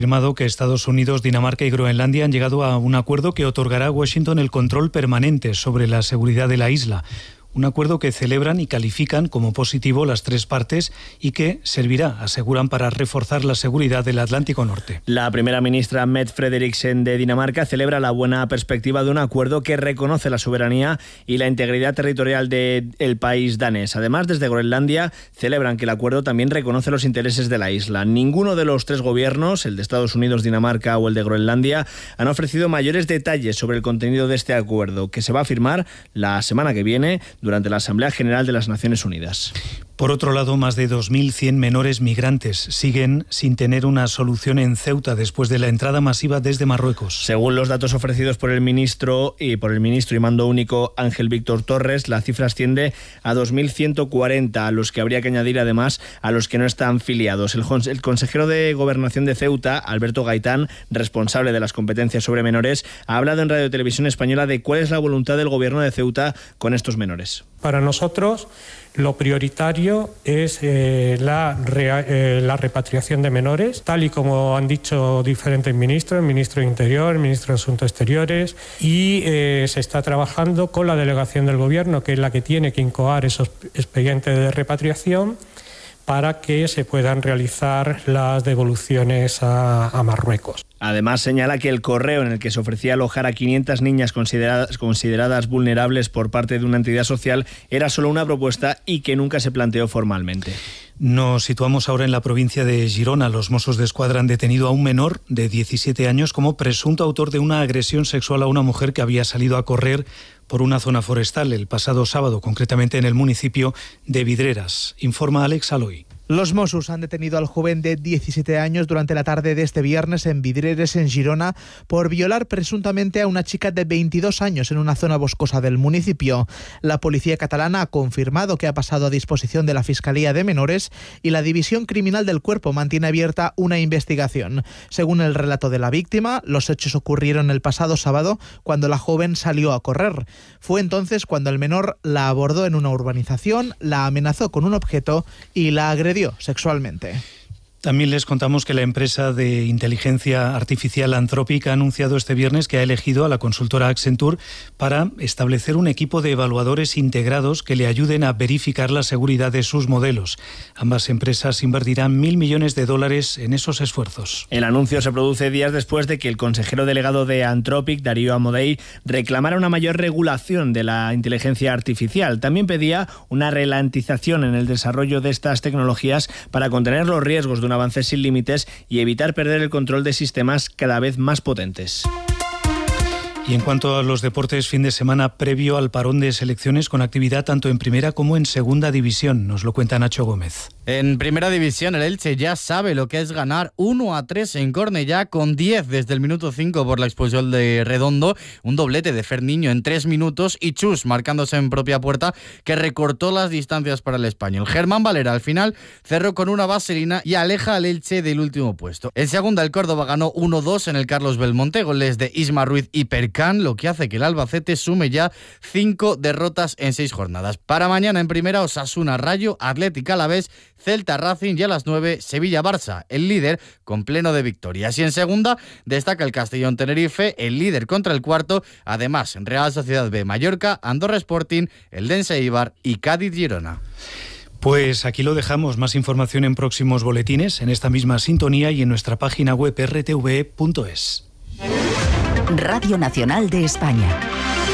Afirmado que Estados Unidos, Dinamarca y Groenlandia han llegado a un acuerdo que otorgará a Washington el control permanente sobre la seguridad de la isla. Un acuerdo que celebran y califican como positivo las tres partes y que servirá, aseguran, para reforzar la seguridad del Atlántico Norte. La primera ministra Mette Frederiksen de Dinamarca celebra la buena perspectiva de un acuerdo que reconoce la soberanía y la integridad territorial del país danés. Además, desde Groenlandia celebran que el acuerdo también reconoce los intereses de la isla. Ninguno de los tres gobiernos, el de Estados Unidos, Dinamarca o el de Groenlandia, han ofrecido mayores detalles sobre el contenido de este acuerdo, que se va a firmar la semana que viene durante la Asamblea General de las Naciones Unidas. Por otro lado, más de 2.100 menores migrantes siguen sin tener una solución en Ceuta después de la entrada masiva desde Marruecos. Según los datos ofrecidos por el ministro y mando único Ángel Víctor Torres, la cifra asciende a 2.140, a los que habría que añadir además a los que no están filiados. El consejero de Gobernación de Ceuta, Alberto Gaitán, responsable de las competencias sobre menores, ha hablado en Radio Televisión Española de cuál es la voluntad del gobierno de Ceuta con estos menores. Para nosotros, lo prioritario es la repatriación de menores, tal y como han dicho diferentes ministros, el ministro de Interior, el ministro de Asuntos Exteriores, y se está trabajando con la delegación del Gobierno, que es la que tiene que incoar esos expedientes de repatriación para que se puedan realizar las devoluciones a Marruecos. Además, señala que el correo en el que se ofrecía alojar a 500 niñas consideradas vulnerables por parte de una entidad social era solo una propuesta y que nunca se planteó formalmente. Nos situamos ahora en la provincia de Girona. Los Mossos d'Esquadra han detenido a un menor de 17 años como presunto autor de una agresión sexual a una mujer que había salido a correr por una zona forestal el pasado sábado, concretamente en el municipio de Vidreras. Informa Alex Aloy. Los Mossos han detenido al joven de 17 años durante la tarde de este viernes en Vidreres, en Girona, por violar presuntamente a una chica de 22 años en una zona boscosa del municipio. La policía catalana ha confirmado que ha pasado a disposición de la Fiscalía de Menores y la División Criminal del Cuerpo mantiene abierta una investigación. Según el relato de la víctima, los hechos ocurrieron el pasado sábado cuando la joven salió a correr. Fue entonces cuando el menor la abordó en una urbanización, la amenazó con un objeto y la agredió sexualmente. También les contamos que la empresa de inteligencia artificial Anthropic ha anunciado este viernes que ha elegido a la consultora Accenture para establecer un equipo de evaluadores integrados que le ayuden a verificar la seguridad de sus modelos. Ambas empresas invertirán $1.000 millones en esos esfuerzos. El anuncio se produce días después de que el consejero delegado de Anthropic, Darío Amodei, reclamara una mayor regulación de la inteligencia artificial. También pedía una ralentización en el desarrollo de estas tecnologías para contener los riesgos de un avance sin límites y evitar perder el control de sistemas cada vez más potentes. Y en cuanto a los deportes, fin de semana previo al parón de selecciones con actividad tanto en primera como en segunda división. Nos lo cuenta Nacho Gómez. En primera división, el Elche ya sabe lo que es ganar 1-3 en Cornellá con 10 desde el minuto 5 por la expulsión de Redondo. Un doblete de Ferniño en 3 minutos y Chus marcándose en propia puerta que recortó las distancias para el español. Germán Valera al final cerró con una vaselina y aleja al Elche del último puesto. En segunda, el Córdoba ganó 1-2 en el Carlos Belmonte, goles de Isma Ruiz y Percán, lo que hace que el Albacete sume ya 5 derrotas en 6 jornadas. Para mañana en primera, Osasuna Rayo, Atlético Alavés, Celta Racing y a las 9 Sevilla-Barça, el líder con pleno de victorias. Y en segunda destaca el Castellón-Tenerife, el líder contra el cuarto. Además, Real Sociedad B Mallorca, Andorra Sporting, Eldense Eibar y Cádiz-Girona. Pues aquí lo dejamos. Más información en próximos boletines, en esta misma sintonía y en nuestra página web rtve.es. Radio Nacional de España.